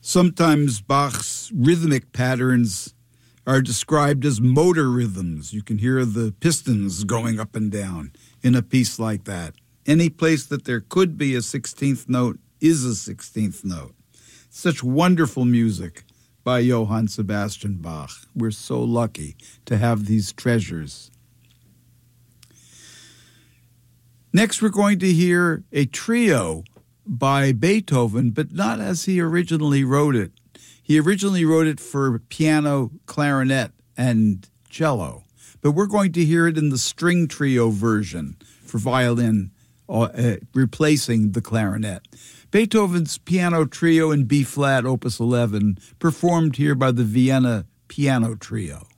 Sometimes Bach's rhythmic patterns are described as motor rhythms. You can hear the pistons going up and down in a piece like that. Any place that there could be a 16th note is a 16th note. Such wonderful music by Johann Sebastian Bach. We're so lucky to have these treasures. Next, we're going to hear a trio by Beethoven, but not as he originally wrote it. He originally wrote it for piano, clarinet, and cello, but we're going to hear it in the string trio version for violin, replacing the clarinet. Beethoven's piano trio in B-flat, opus 11, performed here by the Vienna Piano Trio.